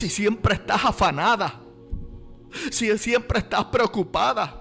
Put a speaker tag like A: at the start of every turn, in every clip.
A: Si siempre estás afanada, si siempre estás preocupada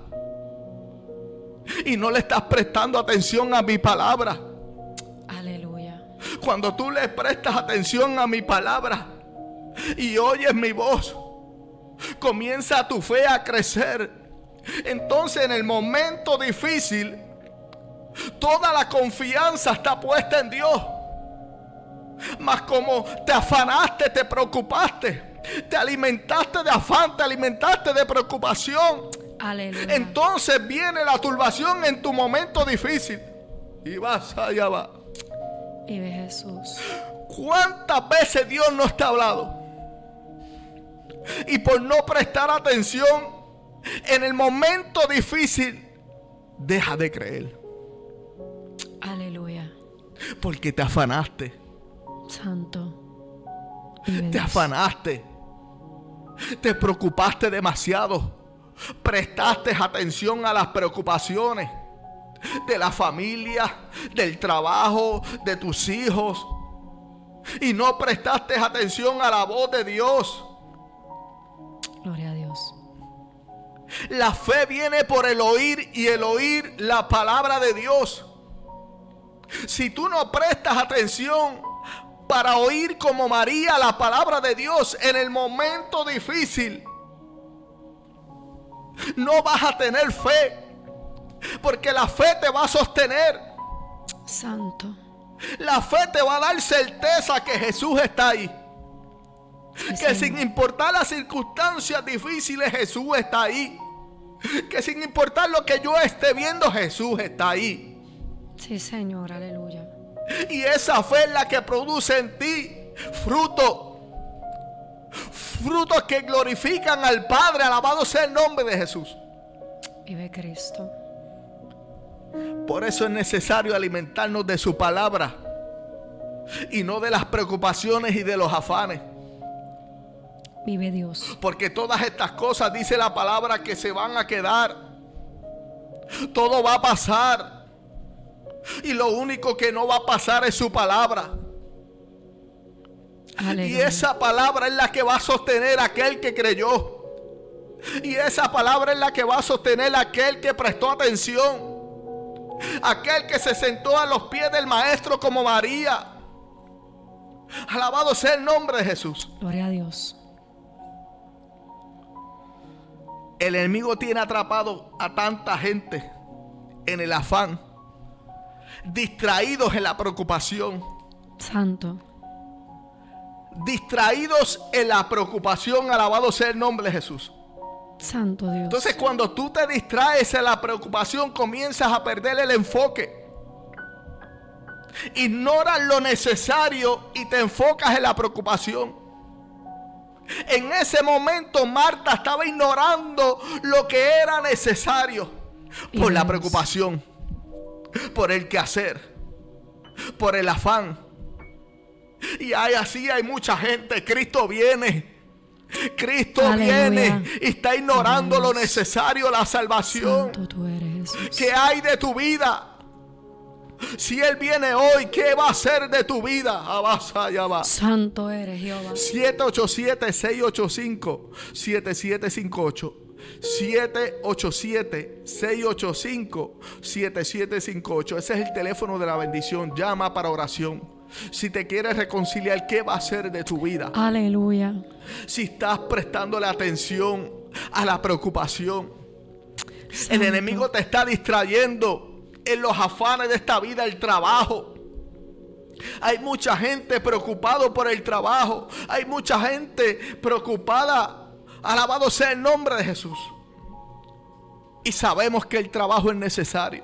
A: y no le estás prestando atención a mi palabra.
B: Aleluya.
A: Cuando tú le prestas atención a mi palabra y oyes mi voz, comienza tu fe a crecer. Entonces en el momento difícil, toda la confianza está puesta en Dios. Mas como te afanaste, te preocupaste, te alimentaste de afán, te alimentaste de preocupación,
B: Aleluya.
A: entonces viene la turbación en tu momento difícil. Y vas allá va.
B: Vive Jesús.
A: ¿Cuántas veces Dios no te ha hablado? Y por no prestar atención en el momento difícil, deja de creer.
B: Aleluya.
A: Porque te afanaste.
B: Santo. Vive
A: Te
B: Dios.
A: afanaste. Te preocupaste demasiado. Prestaste atención a las preocupaciones de la familia, del trabajo, de tus hijos. Y no prestaste atención a la voz de Dios.
B: Gloria a Dios.
A: La fe viene por el oír y el oír la palabra de Dios. Si tú no prestas atención para oír como María la palabra de Dios en el momento difícil, no vas a tener fe, porque la fe te va a sostener.
B: Santo.
A: La fe te va a dar certeza que Jesús está ahí.
B: Sí,
A: Que
B: Señor.
A: sin importar las circunstancias difíciles, Jesús está ahí. Que sin importar lo que yo esté viendo, Jesús está ahí.
B: Sí, Señor. Aleluya.
A: Y esa fe es la que produce en ti frutos. Frutos que glorifican al Padre. Alabado sea el nombre de Jesús.
B: Vive Cristo.
A: Por eso es necesario alimentarnos de su palabra y no de las preocupaciones y de los afanes.
B: Vive Dios.
A: Porque todas estas cosas, dice la palabra, que se van a quedar. Todo va a pasar. Y lo único que no va a pasar es su palabra.
B: Aleluya.
A: Y esa palabra es la que va a sostener a aquel que creyó. Y esa palabra es la que va a sostener a aquel que prestó atención. Aquel que se sentó a los pies del Maestro como María. Alabado sea el nombre de Jesús.
B: Gloria a Dios.
A: El enemigo tiene atrapado a tanta gente en el afán, distraídos en la preocupación,
B: Santo.
A: distraídos en la preocupación. Alabado sea el nombre de Jesús.
B: Santo Dios.
A: Entonces, cuando tú te distraes en la preocupación, comienzas a perder el enfoque. Ignoras lo necesario y te enfocas en la preocupación. En ese momento Marta estaba ignorando lo que era necesario por la preocupación, por el quehacer, por el afán. Y así hay mucha gente. Cristo viene viene y está ignorando lo necesario, la salvación.
B: Santo tú eres, Jesús.
A: ¿Qué hay de tu vida? Si Él viene hoy, ¿qué va a hacer de tu vida? Allá va.
B: Santo eres, Jehová.
A: 787-685-7758. 787-685-7758. Ese es el teléfono de la bendición. Llama para oración. Si te quieres reconciliar, ¿qué va a hacer de tu vida?
B: Aleluya.
A: Si estás prestándole atención a la preocupación,
B: Santo.
A: el enemigo te está distrayendo en los afanes de esta vida, el trabajo. Hay mucha gente preocupada por el trabajo. Hay mucha gente preocupada. Alabado sea el nombre de Jesús. Y sabemos que el trabajo es necesario.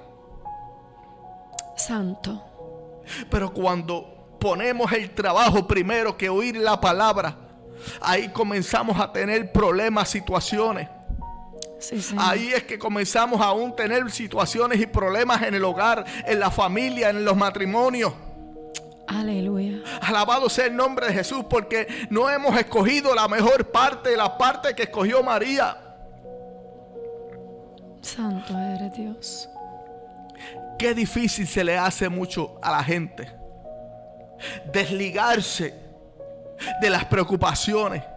B: Santo.
A: Pero cuando ponemos el trabajo primero que oír la palabra, ahí comenzamos a tener problemas, situaciones.
B: Sí, Señor.
A: Ahí es que comenzamos a aún tener situaciones y problemas en el hogar, en la familia, en los matrimonios.
B: Aleluya.
A: Alabado sea el nombre de Jesús, porque no hemos escogido la mejor parte, la parte que escogió María.
B: Santo eres Dios.
A: Qué difícil se le hace mucho a la gente desligarse de las preocupaciones.